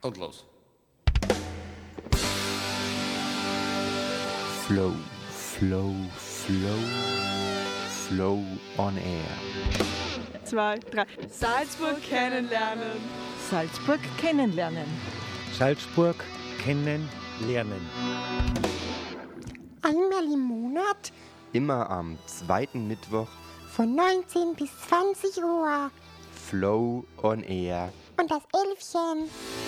Und los. Flow, Flow, Flow, Flow on Air. 2, 3. Salzburg kennenlernen. Salzburg kennenlernen. Salzburg kennenlernen. Einmal im Monat Immer am zweiten Mittwoch von 19 bis 20 Uhr. Flow on Air. Und das Elfchen.